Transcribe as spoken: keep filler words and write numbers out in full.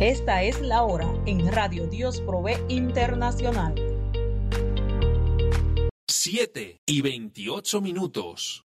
Esta es la hora en Radio Dios Provee Internacional. siete y veintiocho minutos.